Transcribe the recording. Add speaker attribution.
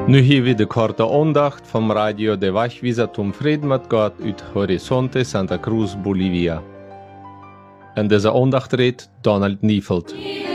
Speaker 1: Nu hier wieder korte Andacht vom Radio de Wachwieser zum Frieden mit Gott ut Horizonte Santa Cruz, Bolivia. In dieser Andacht redet Donald Niefeld.